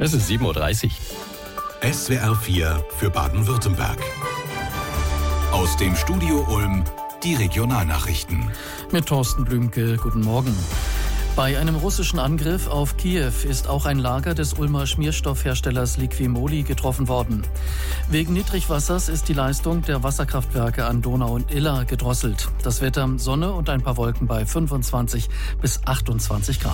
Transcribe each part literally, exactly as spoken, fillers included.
Es ist sieben Uhr dreißig. S W R vier für Baden-Württemberg. Aus dem Studio Ulm die Regionalnachrichten. Mit Thorsten Blümke, guten Morgen. Bei einem russischen Angriff auf Kiew ist auch ein Lager des Ulmer Schmierstoffherstellers Liqui-Moly getroffen worden. Wegen Niedrigwassers ist die Leistung der Wasserkraftwerke an Donau und Iller gedrosselt. Das Wetter Sonne und ein paar Wolken bei fünfundzwanzig bis achtundzwanzig Grad.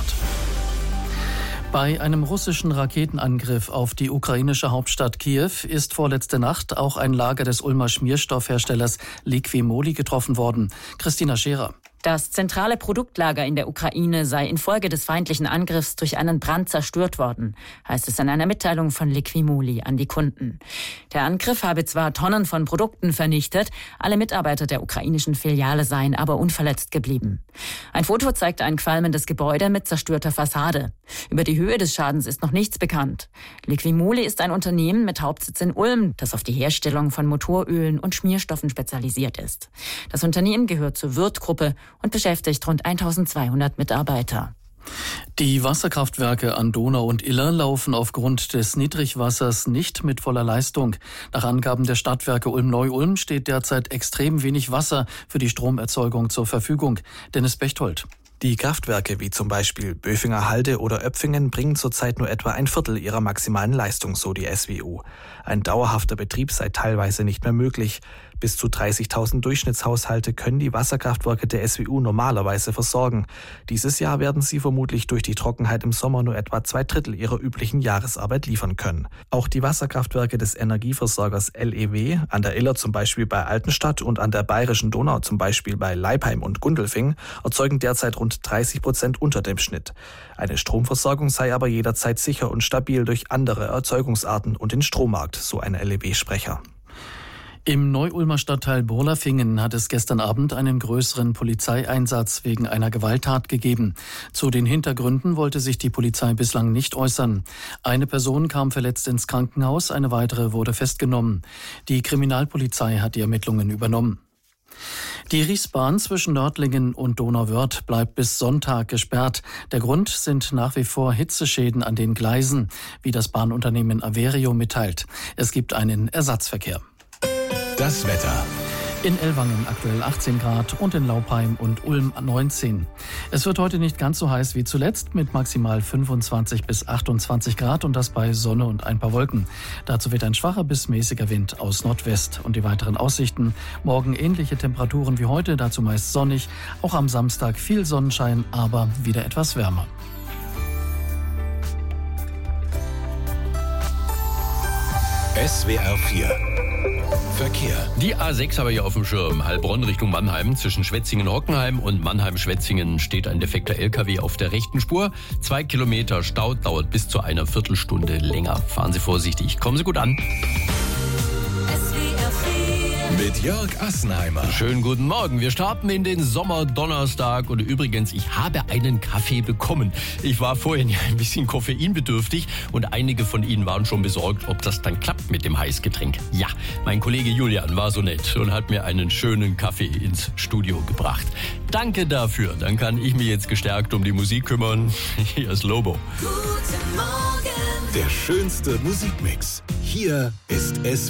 Bei einem russischen Raketenangriff auf die ukrainische Hauptstadt Kiew ist vorletzte Nacht auch ein Lager des Ulmer Schmierstoffherstellers Liqui-Moly getroffen worden. Christina Scherer. Das zentrale Produktlager in der Ukraine sei infolge des feindlichen Angriffs durch einen Brand zerstört worden, heißt es in einer Mitteilung von Liqui-Moly an die Kunden. Der Angriff habe zwar Tonnen von Produkten vernichtet, alle Mitarbeiter der ukrainischen Filiale seien aber unverletzt geblieben. Ein Foto zeigt ein qualmendes Gebäude mit zerstörter Fassade. Über die Höhe des Schadens ist noch nichts bekannt. Liqui-Moly ist ein Unternehmen mit Hauptsitz in Ulm, das auf die Herstellung von Motorölen und Schmierstoffen spezialisiert ist. Das Unternehmen gehört zur Wirth-Gruppe und beschäftigt rund eintausendzweihundert Mitarbeiter. Die Wasserkraftwerke an Donau und Iller laufen aufgrund des Niedrigwassers nicht mit voller Leistung. Nach Angaben der Stadtwerke Ulm-Neu-Ulm steht derzeit extrem wenig Wasser für die Stromerzeugung zur Verfügung. Dennis Bechtold. Die Kraftwerke wie zum Beispiel Böfinger Halde oder Öpfingen bringen zurzeit nur etwa ein Viertel ihrer maximalen Leistung, so die S W U. Ein dauerhafter Betrieb sei teilweise nicht mehr möglich. Bis zu dreißigtausend Durchschnittshaushalte können die Wasserkraftwerke der S W U normalerweise versorgen. Dieses Jahr werden sie vermutlich durch die Trockenheit im Sommer nur etwa zwei Drittel ihrer üblichen Jahresarbeit liefern können. Auch die Wasserkraftwerke des Energieversorgers L E W, an der Iller zum Beispiel bei Altenstadt und an der Bayerischen Donau zum Beispiel bei Leipheim und Gundelfing, erzeugen derzeit rund dreißig Prozent unter dem Schnitt. Eine Stromversorgung sei aber jederzeit sicher und stabil durch andere Erzeugungsarten und den Strommarkt, so ein L E W-Sprecher. Im Neu-Ulmer Stadtteil Borlafingen hat es gestern Abend einen größeren Polizeieinsatz wegen einer Gewalttat gegeben. Zu den Hintergründen wollte sich die Polizei bislang nicht äußern. Eine Person kam verletzt ins Krankenhaus, eine weitere wurde festgenommen. Die Kriminalpolizei hat die Ermittlungen übernommen. Die Riesbahn zwischen Nördlingen und Donauwörth bleibt bis Sonntag gesperrt. Der Grund sind nach wie vor Hitzeschäden an den Gleisen, wie das Bahnunternehmen Averio mitteilt. Es gibt einen Ersatzverkehr. Das Wetter. In Ellwangen aktuell achtzehn Grad und in Laupheim und Ulm neunzehn. Es wird heute nicht ganz so heiß wie zuletzt mit maximal fünfundzwanzig bis achtundzwanzig Grad und das bei Sonne und ein paar Wolken. Dazu wird ein schwacher bis mäßiger Wind aus Nordwest. Und die weiteren Aussichten: morgen ähnliche Temperaturen wie heute, dazu meist sonnig. Auch am Samstag viel Sonnenschein, aber wieder etwas wärmer. S W R vier Verkehr. Die A sechs habe ich auf dem Schirm. Heilbronn Richtung Mannheim. Zwischen Schwetzingen-Hockenheim und Mannheim-Schwetzingen steht ein defekter L K W auf der rechten Spur. Zwei Kilometer Stau, dauert bis zu einer Viertelstunde länger. Fahren Sie vorsichtig. Kommen Sie gut an. Mit Jörg Assenheimer. Schönen guten Morgen. Wir starten in den Sommerdonnerstag. Und übrigens, ich habe einen Kaffee bekommen. Ich war vorhin ja ein bisschen koffeinbedürftig und einige von Ihnen waren schon besorgt, ob das dann klappt mit dem Heißgetränk. Ja, mein Kollege Julian war so nett und hat mir einen schönen Kaffee ins Studio gebracht. Danke dafür. Dann kann ich mich jetzt gestärkt um die Musik kümmern. Hier ist Lobo. Guten Morgen. Der schönste Musikmix. Hier ist S